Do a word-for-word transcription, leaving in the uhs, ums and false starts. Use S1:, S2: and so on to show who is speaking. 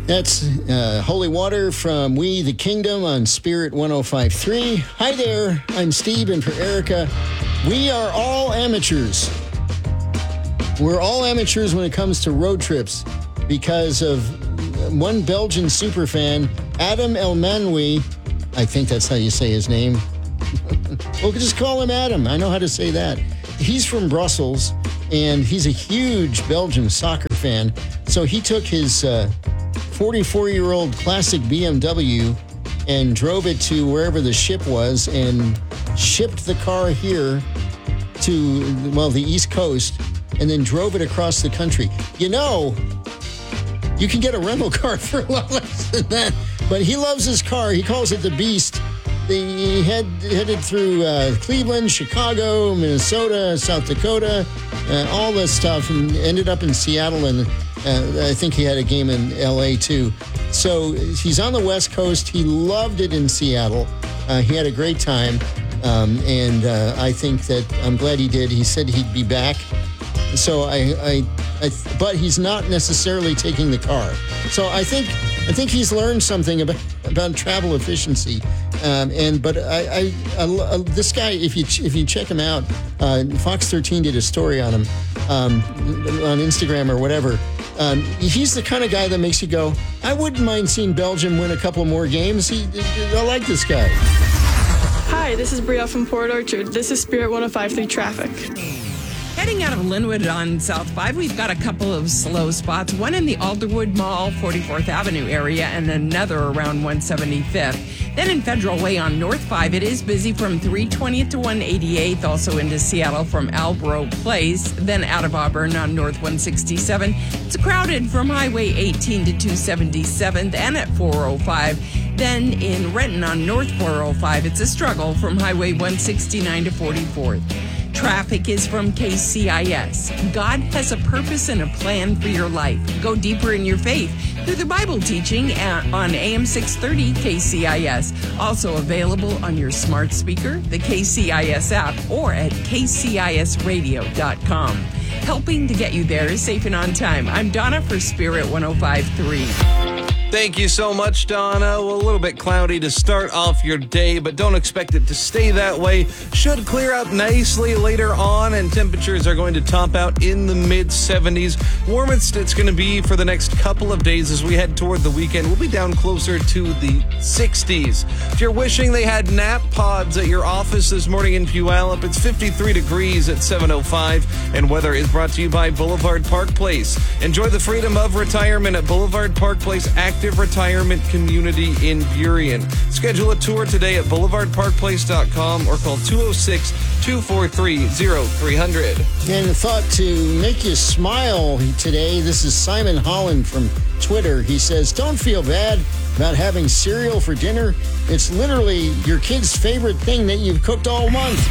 S1: That's uh, Holy Water from We the Kingdom on Spirit one oh five point three. Hi there, I'm Steve, and for Erica, we are all amateurs. We're all amateurs when it comes to road trips because of one Belgian superfan, Adam Elmanoui. I think that's how you say his name. We'll just call him Adam. I know how to say that. He's from Brussels, and he's a huge Belgian soccer fan. So he took his uh, forty-four-year-old classic B M W and drove it to wherever the ship was and shipped the car here to, well, the East Coast, and then drove it across the country. You know, you can get a rental car for a lot less than that, but he loves his car. He calls it the Beast. He head, headed through uh, Cleveland, Chicago, Minnesota, South Dakota, uh, all this stuff, and ended up in Seattle, and uh, I think he had a game in L A too. So he's on the West Coast. He loved it in Seattle. Uh, he had a great time, um, and uh, I think that I'm glad he did. He said he'd be back. So I, I, I, but he's not necessarily taking the car. So I think, I think he's learned something about about travel efficiency. Um, and but I, I, I, I, this guy, if you if you check him out, uh, Fox thirteen did a story on him um, on Instagram or whatever. Um, he's the kind of guy that makes you go, I wouldn't mind seeing Belgium win a couple more games. He, I like this guy.
S2: Hi, this is Bria from Port Orchard. This is Spirit one oh five point three traffic.
S3: Heading out of Linwood on South five, we've got a couple of slow spots. One in the Alderwood Mall, forty-fourth Avenue area, and another around one seventy-fifth. Then in Federal Way on North five, it is busy from three twentieth to one eighty-eighth, also into Seattle from Albro Place. Then out of Auburn on North one sixty-seven. It's crowded from Highway eighteen to two seventy-seventh and at four oh five. Then in Renton on North four oh five, it's a struggle from Highway one sixty-nine to forty-fourth. Traffic is from K C I S. God has a purpose and a plan for your life. Go deeper in your faith through the Bible teaching on A M six thirty K C I S. Also available on your smart speaker, the K C I S app, or at k c i s radio dot com. Helping to get you there safe and on time. I'm Donna for Spirit one oh five point three.
S4: Thank you so much, Donna. Well, a little bit cloudy to start off your day, but don't expect it to stay that way. Should clear up nicely later on, and temperatures are going to top out in the mid seventies. Warmest it's going to be for the next couple of days as we head toward the weekend. We'll be down closer to the sixties. If you're wishing they had nap pods at your office this morning in Puyallup, it's fifty-three degrees at seven oh five, and weather is brought to you by Boulevard Park Place. Enjoy the freedom of retirement at Boulevard Park Place Active Retirement Community in Burien. Schedule a tour today at boulevard park place dot com or call two oh six, two four three, oh three hundred.
S1: And a thought to make you smile today. This is Simon Holland from Twitter. He says, don't feel bad about having cereal for dinner. It's literally your kid's favorite thing that you've cooked all month.